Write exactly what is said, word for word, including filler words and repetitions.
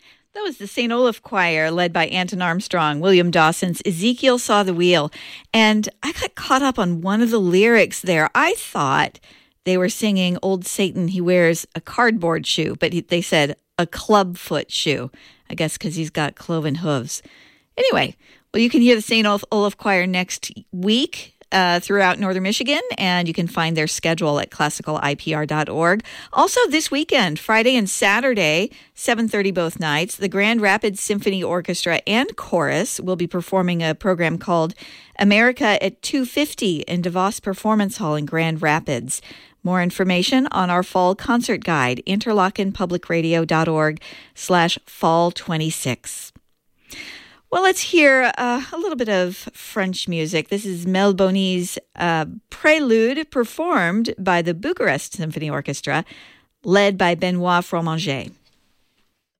That was the Saint Olaf Choir, led by Anton Armstrong, William Dawson's Ezekiel Saw the Wheel. And I got caught up on one of the lyrics there. I thought they were singing Old Satan, he wears a cardboard shoe, but he, they said a clubfoot shoe, I guess because he's got cloven hooves. Anyway, well, you can hear the Saint Olaf Choir next week Uh, throughout Northern Michigan, and you can find their schedule at classical I P R dot org. Also this weekend, Friday and Saturday, seven thirty both nights, the Grand Rapids Symphony Orchestra and Chorus will be performing a program called America at two fifty in DeVos Performance Hall in Grand Rapids. More information on our fall concert guide, interlochen public radio dot org slash fall twenty-six. Well, let's hear uh, a little bit of French music. This is Mel Bonny's uh, Prelude, performed by the Bucharest Symphony Orchestra, led by Benoit Fromager.